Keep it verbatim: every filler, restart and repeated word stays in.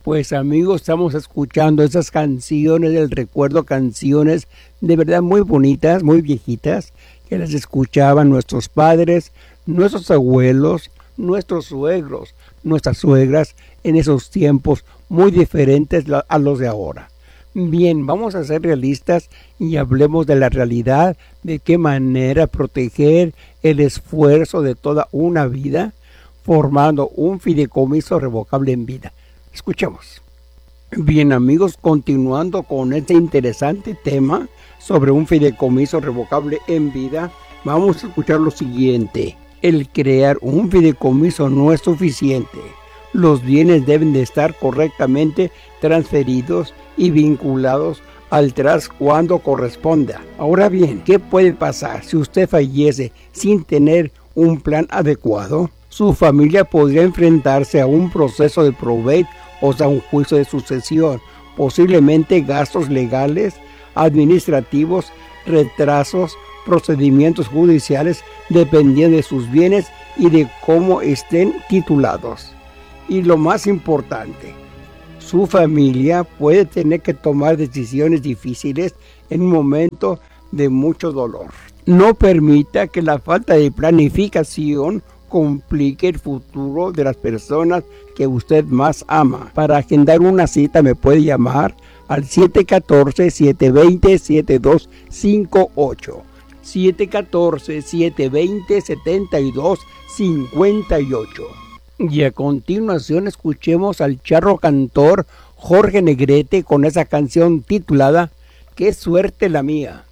Pues amigos, estamos escuchando esas canciones del recuerdo, canciones de verdad muy bonitas, muy viejitas, que las escuchaban nuestros padres, nuestros abuelos, nuestros suegros, nuestras suegras en esos tiempos muy diferentes a los de ahora. Bien, vamos a ser realistas y hablemos de la realidad, de qué manera proteger el esfuerzo de toda una vida, formando un fideicomiso revocable en vida. Escuchemos. Bien amigos, continuando con este interesante tema sobre un fideicomiso revocable en vida, vamos a escuchar lo siguiente. El crear un fideicomiso no es suficiente. Los bienes deben de estar correctamente transferidos y vinculados al trust cuando corresponda. Ahora bien, ¿qué puede pasar si usted fallece sin tener un plan adecuado? Su familia podría enfrentarse a un proceso de probate, o sea, un juicio de sucesión, posiblemente gastos legales, administrativos, retrasos, procedimientos judiciales, dependiendo de sus bienes y de cómo estén titulados. Y lo más importante, su familia puede tener que tomar decisiones difíciles en un momento de mucho dolor. No permita que la falta de planificación complique el futuro de las personas que usted más ama. Para agendar una cita me puede llamar al siete uno cuatro, siete dos cero, siete dos cinco ocho. siete uno cuatro, siete dos cero, siete dos cinco ocho. Y a continuación escuchemos al charro cantor Jorge Negrete con esa canción titulada "Qué suerte la mía".